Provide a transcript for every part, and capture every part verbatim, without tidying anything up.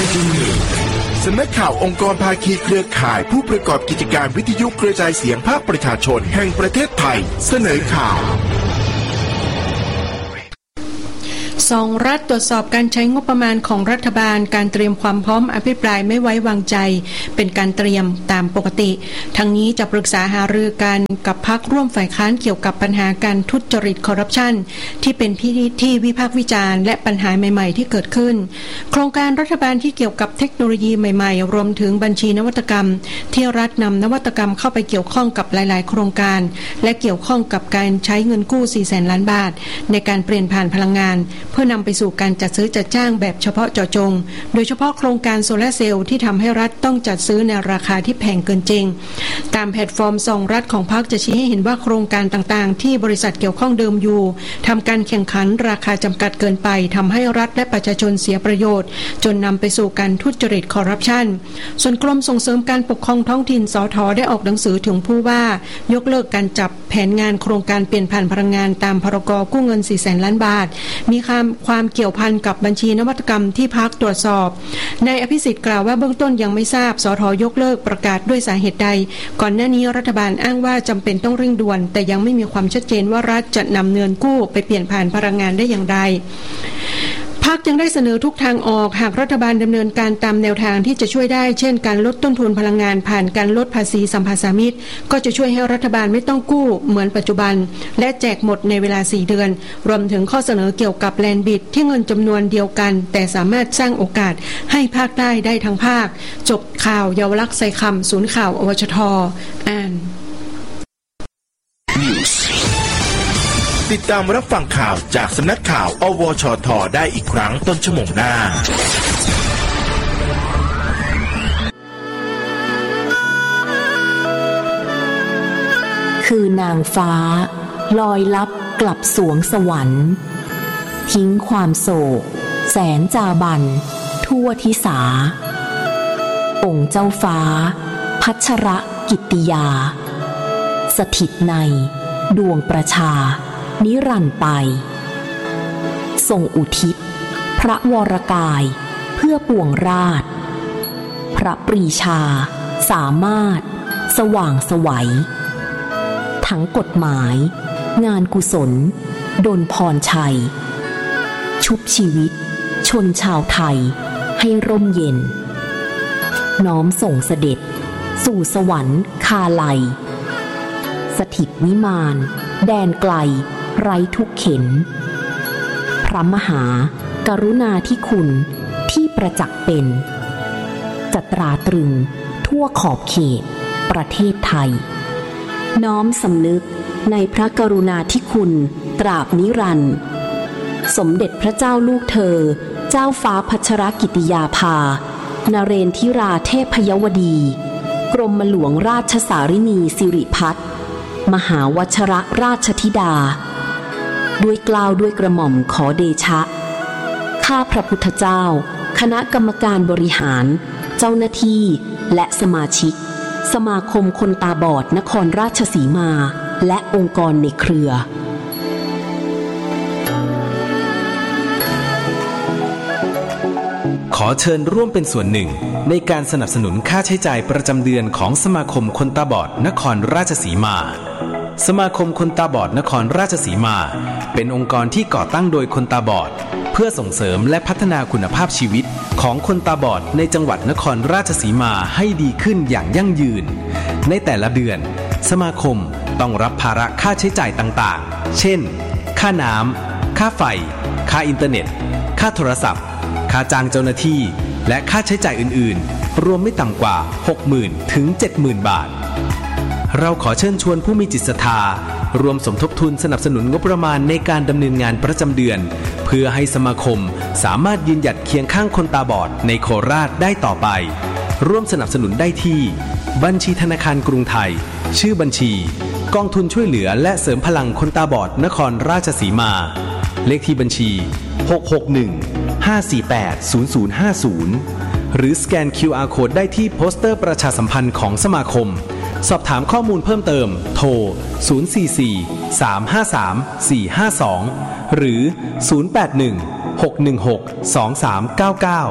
สำนักข่าวองค์กรภาคีเครือข่ายผู้ประกอบกิจการวิทยุกระจายเสียงภาคประชาชนแห่งประเทศไทยเสนอข่าวส่องรัฐตรวจสอบการใช้งบประมาณของรัฐบาลการเตรียมความพร้อมอภิปรายไม่ไว้วางใจเป็นการเตรียมตามปกติทั้งนี้จะปรึกษาหารือกันกับพรรคร่วมฝ่ายค้านเกี่ยวกับปัญหาการทุจริตคอร์รัปชันที่เป็นพิธีที่วิพากษ์วิจารณ์และปัญหาใหม่ๆที่เกิดขึ้นโครงการรัฐบาลที่เกี่ยวกับเทคโนโลยีใหม่ๆรวมถึงบัญชีนวัตกรรมที่รัฐนำนวัตกรรมเข้าไปเกี่ยวข้องกับหลายๆโครงการและเกี่ยวข้องกับการใช้เงินกู้สี่แสนล้านบาทในการเปลี่ยนผ่านพลังงานเพื่อนำไปสู่การจัดซื้อจัดจ้างแบบเฉพาะเจาะจงโดยเฉพาะโครงการโซลาร์เซลล์ที่ทำให้รัฐต้องจัดซื้อในราคาที่แพงเกินจริงตามแพลตฟอร์มส่องรัฐของพรรคจะชี้ให้เห็นว่าโครงการต่างๆที่บริษัทเกี่ยวข้องเดิมอยู่ทำการแข่งขันราคาจำกัดเกินไปทำให้รัฐและประชาชนเสียประโยชน์จนนำไปสู่การทุจริตคอร์รัปชันส่วนกรมส่งเสริมการปกครองท้องถิ่นสท.ได้ออกหนังสือถึงผู้ว่ายกเลิกการจับแผนงานโครงการเปลี่ยนผ่านพลังงานตามพรก.กู้เงินสี่แสนล้านบาทมีความความเกี่ยวพันกับบัญชีนวัตกรรมที่พรรคตรวจสอบนายอภิสิทธิ์กล่าวว่าเบื้องต้นยังไม่ทราบสท.ยกเลิกประกาศด้วยสาเหตุใดก่อนหน้านี้รัฐบาลอ้างว่าจำเป็นต้องเร่งด่วนแต่ยังไม่มีความชัดเจนว่ารัฐจะนำเงินกู้ไปเปลี่ยนผ่านพลังงานได้อย่างไรพรรคยังได้เสนอทุกทางออกหากรัฐบาลดำเนินการตามแนวทางที่จะช่วยได้เช่นการลดต้นทุนพลังงานผ่านการลดภาษีสัมปทานมิตรก็จะช่วยให้รัฐบาลไม่ต้องกู้เหมือนปัจจุบันและแจกหมดในเวลาสี่เดือนรวมถึงข้อเสนอเกี่ยวกับแลนด์บิดที่เงินจำนวนเดียวกันแต่สามารถสร้างโอกาสให้ภาคใต้ได้ทั้งภาคจบข่าวเยาวลักษณ์ใส่คำศูนย์ข่าวอวชท.อ่านติดตามรับฟังข่าวจากสำนักข่าวอวชท.ได้อีกครั้งต้นชั่วโมงหน้าคือนางฟ้าลอยลับกลับสวงสวรรค์ทิ้งความโศกแสนจาบันทั่วทิสาองค์เจ้าฟ้าพัชรกิตติยาสถิตในดวงประชานิรันดร์ไปทรงอุทิศพระวรกายเพื่อปวงราชพระปรีชาสามารถสว่างไสวทั้งกฎหมายงานกุศลดลพรชัยชุบชีวิตชนชาวไทยให้ร่มเย็นน้อมส่งเสด็จสู่สวรรค์คาลัยสถิตวิมานแดนไกลไร้ทุกเข็ญพระมหากรุณาธิคุณที่ประจักษ์เป็นจะตราตรึงทั่วขอบเขตประเทศไทยน้อมสำนึกในพระกรุณาธิคุณตราบนิรันดร์สมเด็จพระเจ้าลูกเธอเจ้าฟ้าพัชรกิติยาภานเรนทิราเทพยวดีกรมหลวงราชสารินีสิริพัฒน์มหาวชรราชธิดาด้วยเกล้าด้วยกระหม่อมขอเดชะข้าพระพุทธเจ้าคณะกรรมการบริหารเจ้าหน้าที่และสมาชิกสมาคมคนตาบอดนครราชสีมาและองค์กรในเครือขอเชิญร่วมเป็นส่วนหนึ่งในการสนับสนุนค่าใช้จ่ายประจำเดือนของสมาคมคนตาบอดนครราชสีมาสมาคมคนตาบอดนครราชสีมาเป็นองค์กรที่ก่อตั้งโดยคนตาบอดเพื่อส่งเสริมและพัฒนาคุณภาพชีวิตของคนตาบอดในจังหวัดนครราชสีมาให้ดีขึ้นอย่างยั่งยืนในแต่ละเดือนสมาคมต้องรับภาระค่าใช้จ่ายต่างๆเช่นค่าน้ำค่าไฟค่าอินเทอร์เน็ตค่าโทรศัพท์ค่าจ้างเจ้าหน้าที่และค่าใช้จ่ายอื่นๆรวมไม่ต่ำกว่า หกหมื่น ถึง เจ็ดหมื่น บาทเราขอเชิญชวนผู้มีจิตศรัทธารวมสมทบทุนสนับสนุนงบประมาณในการดำเนินงานประจำเดือนเพื่อให้สมาคมสามารถยืนหยัดเคียงข้างคนตาบอดในโคราชได้ต่อไปร่วมสนับสนุนได้ที่บัญชีธนาคารกรุงไทยชื่อบัญชีกองทุนช่วยเหลือและเสริมพลังคนตาบอดนครราชสีมาเลขที่บัญชีหก หก หนึ่ง ห้า สี่ แปด ศูนย์ ศูนย์ ห้า ศูนย์หรือสแกน คิว อาร์ Code ได้ที่โปสเตอร์ประชาสัมพันธ์ของสมาคมสอบถามข้อมูลเพิ่มเติมโทรศูนย์ สี่ สี่ สาม ห้า สาม สี่ ห้า สองหรือศูนย์ แปด หนึ่ง หก หนึ่ง หก สอง สาม เก้า เก้า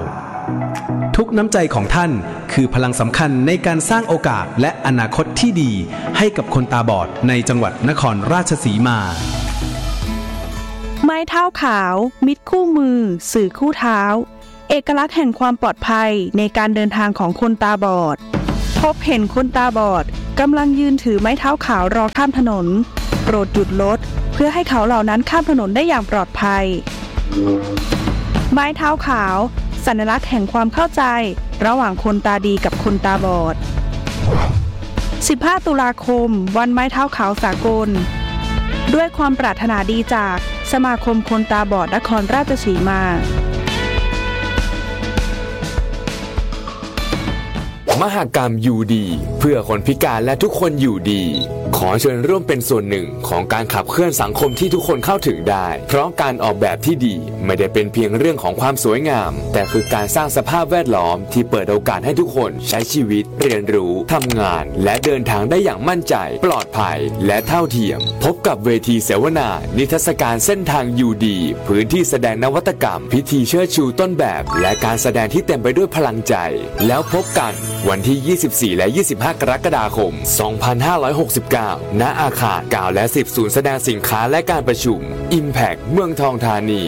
ทุกน้ำใจของท่านคือพลังสำคัญในการสร้างโอกาสและอนาคตที่ดีให้กับคนตาบอดในจังหวัดนครราชสีมาไม้เท้าขาวมิตรคู่มือสื่อคู่เท้าเอกลักษณ์แห่งความปลอดภัยในการเดินทางของคนตาบอดพบเห็นคนตาบอดกำลังยืนถือไม้เท้าขาวรอข้ามถนนโปรดหยุดรถเพื่อให้เขาเหล่านั้นข้ามถนนได้อย่างปลอดภัยไม้เท้าขาวสัญลักษณ์แห่งความเข้าใจระหว่างคนตาดีกับคนตาบอดสิบห้าตุลาคมวันไม้เท้าขาวสากลด้วยความปรารถนาดีจากสมาคมคนตาบอดนครราชสีมามหกรรมอยู่ดีเพื่อคนพิการและทุกคนอยู่ดีขอเชิญร่วมเป็นส่วนหนึ่งของการขับเคลื่อนสังคมที่ทุกคนเข้าถึงได้เพราะการออกแบบที่ดีไม่ได้เป็นเพียงเรื่องของความสวยงามแต่คือการสร้างสภาพแวดล้อมที่เปิดโอกาสให้ทุกคนใช้ชีวิตเรียนรู้ทำงานและเดินทางได้อย่างมั่นใจปลอดภัยและเท่าเทียมพบกับเวทีเสวนานิทรรศการเส้นทางอยู่ดีพื้นที่แสดงนวัตกรรมพิธีเชิดชูต้นแบบและการแสดงที่เต็มไปด้วยพลังใจแล้วพบกันวันที่ยี่สิบสี่และยี่สิบห้ากรกฎาคมสองพันห้าร้อยหกสิบเก้าณอาคารเก้าและสิบศูนย์แสดงสินค้าและการประชุม Impact เมืองทองธานี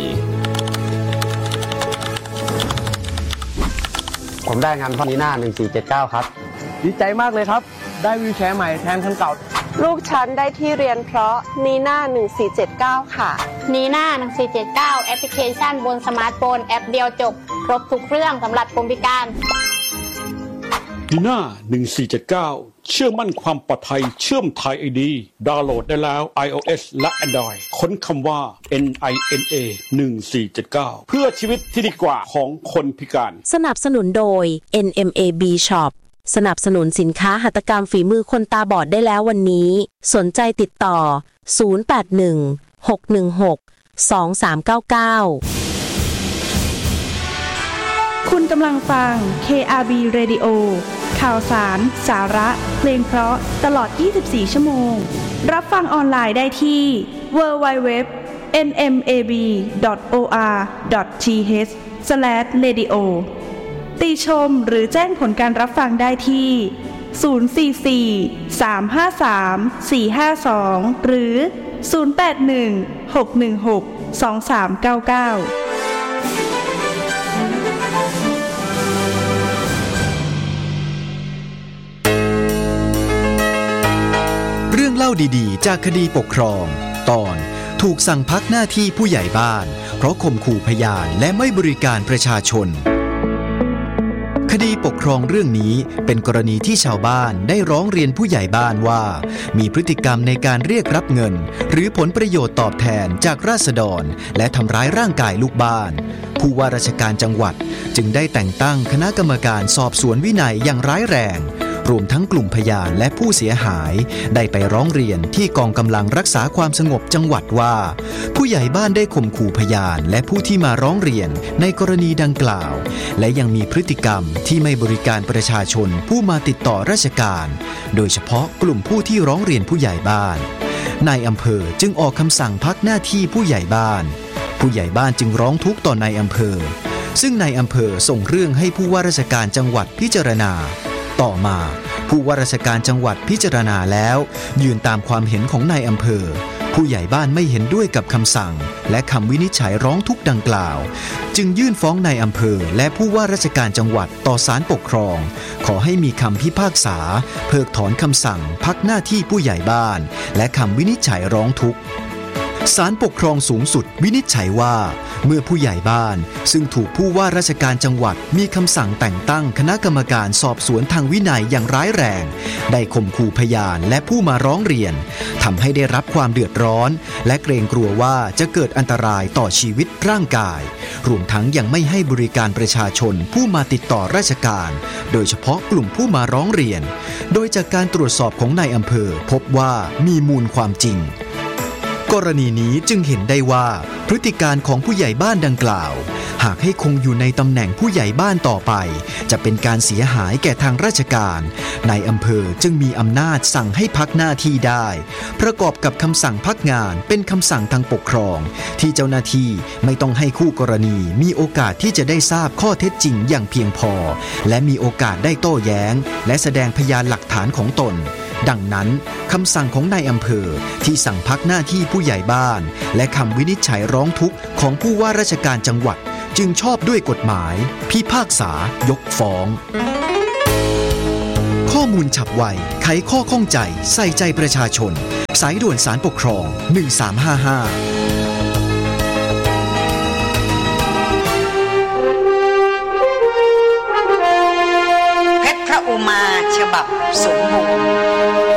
ผมได้งานพอนีน่าหนึ่งสี่เจ็ดเก้าครับดีใจมากเลยครับได้วีลแชร์ใหม่แทนคันเก่าลูกฉันได้ที่เรียนเพราะนีน่าหนึ่งสี่เจ็ดเก้าค่ะนีน่าหนึ่งสี่เจ็ดเก้าแอปพลิเคชันบนสมาร์ทโฟนแอปเดียวจบครบทุกเรื่องสำหรับคนพิการนีน่าหนึ่งสี่เจ็ดเก้าเชื่อมั่นความปลอดภัยเชื่อมไทย ไอ ดี ดาวน์โหลดได้แล้ว iOS และ Android ค้นคำว่า เอ็น ไอ เอ็น เอ หนึ่งสี่เจ็ดเก้า เพื่อชีวิตที่ดีกว่าของคนพิการสนับสนุนโดย เอ็น เอ็ม เอ บี Shop สนับสนุนสินค้าหัตถกรรมฝีมือคนตาบอดได้แล้ววันนี้สนใจติดต่อศูนย์ แปด หนึ่ง หก หนึ่ง หก สอง สาม เก้า เก้าคุณกำลังฟัง เค อาร์ บี Radio ข่าวสารสาระเพลงเพราะตลอดยี่สิบสี่ชั่วโมงรับฟังออนไลน์ได้ที่ ดับเบิลยู ดับเบิลยู ดับเบิลยู ดอท เอ็น เอ็ม เอ บี ดอท โอ อาร์ ดอท ที เอช สแลช เรดิโอ ติชมหรือแจ้งผลการรับฟังได้ที่ ศูนย์ สี่ สี่ สาม ห้า สาม สี่ ห้า สอง หรือ ศูนย์ แปด หนึ่ง หก หนึ่ง หก สอง สาม เก้า เก้าเรื่องเล่าดีๆจากคดีปกครองตอนถูกสั่งพักหน้าที่ผู้ใหญ่บ้านเพราะข่มขู่พยานและไม่บริการประชาชนคดีปกครองเรื่องนี้เป็นกรณีที่ชาวบ้านได้ร้องเรียนผู้ใหญ่บ้านว่ามีพฤติกรรมในการเรียกรับเงินหรือผลประโยชน์ตอบแทนจากราษฎรและทำร้ายร่างกายลูกบ้านผู้ว่าราชการจังหวัดจึงได้แต่งตั้งคณะกรรมการสอบสวนวินัยอย่างร้ายแรงรวมทั้งกลุ่มพยานและผู้เสียหายได้ไปร้องเรียนที่กองกำลังรักษาความสงบจังหวัดว่าผู้ใหญ่บ้านได้ข่มขู่พยานและผู้ที่มาร้องเรียนในกรณีดังกล่าวและยังมีพฤติกรรมที่ไม่บริการประชาชนผู้มาติดต่อราชการโดยเฉพาะกลุ่มผู้ที่ร้องเรียนผู้ใหญ่บ้านนายอำเภอจึงออกคำสั่งพักหน้าที่ผู้ใหญ่บ้านผู้ใหญ่บ้านจึงร้องทุกข์ต่อนายอำเภอซึ่งนายอำเภอส่งเรื่องให้ผู้ว่าราชการจังหวัดพิจารณาต่อมาผู้ว่าราชการจังหวัดพิจารณาแล้วยืนตามความเห็นของนายอำเภอผู้ใหญ่บ้านไม่เห็นด้วยกับคำสั่งและคำวินิจฉัยร้องทุกข์ดังกล่าวจึงยื่นฟ้องนายอำเภอและผู้ว่าราชการจังหวัดต่อศาลปกครองขอให้มีคำพิพากษาเพิกถอนคำสั่งพักหน้าที่ผู้ใหญ่บ้านและคำวินิจฉัยร้องทุกข์ศาลปกครองสูงสุดวินิจฉัยว่าเมื่อผู้ใหญ่บ้านซึ่งถูกผู้ว่าราชการจังหวัดมีคำสั่งแต่งตั้งคณะกรรมการสอบสวนทางวินัยอย่างร้ายแรงได้ข่มขู่พยานและผู้มาร้องเรียนทำให้ได้รับความเดือดร้อนและเกรงกลัวว่าจะเกิดอันตรายต่อชีวิตร่างกายรวมทั้งยังไม่ให้บริการประชาชนผู้มาติดต่อราชการโดยเฉพาะกลุ่มผู้มาร้องเรียนโดยจากการตรวจสอบของนายอำเภอพบว่ามีมูลความจริงกรณีนี้จึงเห็นได้ว่าพฤติการของผู้ใหญ่บ้านดังกล่าวหากให้คงอยู่ในตำแหน่งผู้ใหญ่บ้านต่อไปจะเป็นการเสียหายแก่ทางราชการนายอำเภอจึงมีอำนาจสั่งให้พักหน้าที่ได้ประกอบกับคำสั่งพักงานเป็นคำสั่งทางปกครองที่เจ้าหน้าที่ไม่ต้องให้คู่กรณีมีโอกาสที่จะได้ทราบข้อเท็จจริงอย่างเพียงพอและมีโอกาสได้โต้แย้งและแสดงพยานหลักฐานของตนดังนั้นคำสั่งของนายอำเภอที่สั่งพักหน้าที่ผู้ใหญ่บ้านและคำวินิจฉัยร้องทุกข์ของผู้ว่าราชการจังหวัดจึงชอบด้วยกฎหมายพิพากษายกฟ้องข้อมูลฉับไวไขข้อข้องใจใส่ใจประชาชนสายด่วนศาลปกครองหนึ่งสามห้าห้าเพชรพระอุมาฉบับสมบูรณ์